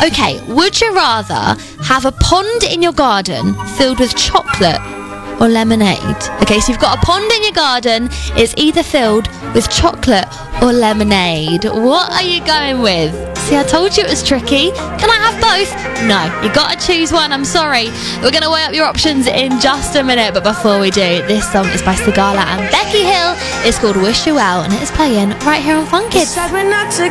Okay, would you rather have a pond in your garden filled with chocolate or lemonade? Okay, so you've got a pond in your garden. It's either filled with chocolate or lemonade. What are you going with? See, I told you it was tricky. Can I have both? No, you got to choose one. I'm sorry. We're going to weigh up your options in just a minute. But before we do, this song is by Sigala and Becky Hill. It's called Wish You Well, and it is playing right here on Fun Kids. We're not together